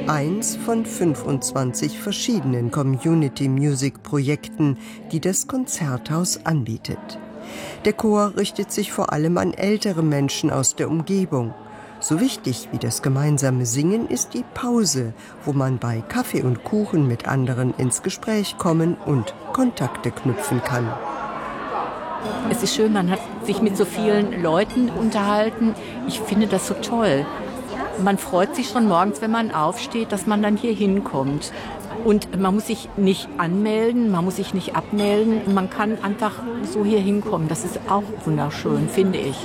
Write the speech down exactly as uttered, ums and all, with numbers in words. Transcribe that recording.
Eins von fünfundzwanzig verschiedenen Community-Music-Projekten, die das Konzerthaus anbietet. Der Chor richtet sich vor allem an ältere Menschen aus der Umgebung. So wichtig wie das gemeinsame Singen ist die Pause, wo man bei Kaffee und Kuchen mit anderen ins Gespräch kommen und Kontakte knüpfen kann. Es ist schön, man hat sich mit so vielen Leuten unterhalten. Ich finde das so toll. Man freut sich schon morgens, wenn man aufsteht, dass man dann hier hinkommt. Und man muss sich nicht anmelden, man muss sich nicht abmelden. Man kann einfach so hier hinkommen. Das ist auch wunderschön, finde ich.